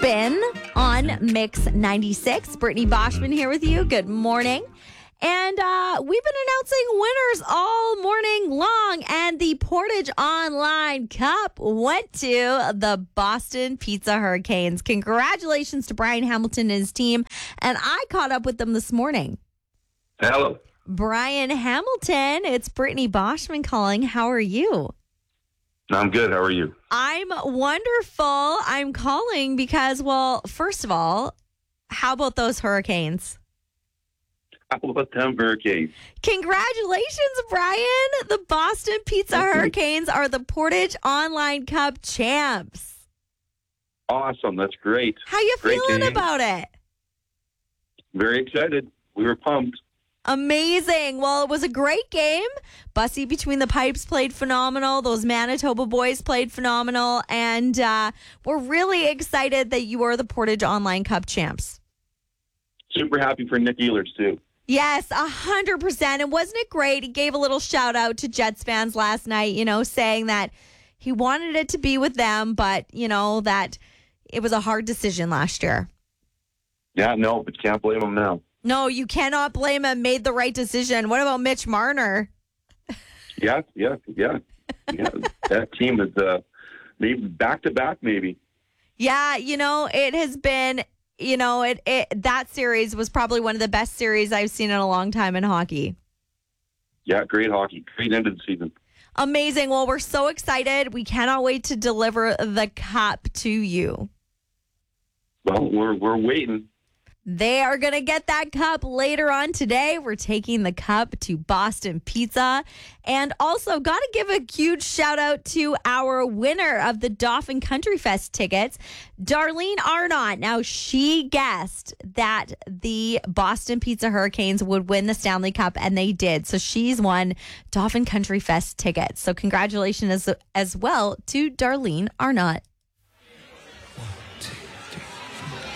Spin on Mix 96. Brittany Boschman here with you. Good morning. And we've been announcing winners all morning long. And the Portage Online Cup went to the Boston Pizza Hurricanes. Congratulations to Brian Hamilton and his team. And I caught up with them this morning. Hello. Brian Hamilton, it's Brittany Boschman calling. How are you? I'm good. How are you? I'm wonderful. I'm calling because, well, first of all, how about those Hurricanes? How about them Hurricanes? Congratulations, Brian. The Boston Pizza Hurricanes are the Portage Online Cup champs. Awesome. That's great. How you Great feeling game. about it? Very excited. We were pumped. Amazing. Well, it was a great game. Bussy Between the Pipes played phenomenal. Those Manitoba boys played phenomenal. And we're really excited that you are the Portage Online Cup champs. Super happy for Nick Ehlers, too. Yes, 100%. And wasn't it great? He gave a little shout out to Jets fans last night, saying that he wanted it to be with them, but, that it was a hard decision last year. Yeah, no, but can't blame him now. No, you cannot blame him. Made the right decision. What about Mitch Marner? Yeah. That team is maybe back-to-back, maybe. Yeah, it has been, that series was probably one of the best series I've seen in a long time in hockey. Yeah, great hockey. Great end of the season. Amazing. Well, we're so excited. We cannot wait to deliver the cup to you. Well, we're waiting. They are going to get that cup later on today. We're taking the cup to Boston Pizza. And also, got to give a huge shout out to our winner of the Dauphin Country Fest tickets, Darlene Arnott. Now, she guessed that the Boston Pizza Hurricanes would win the Stanley Cup, and they did. So she's won Dauphin Country Fest tickets. So congratulations as well to Darlene Arnott.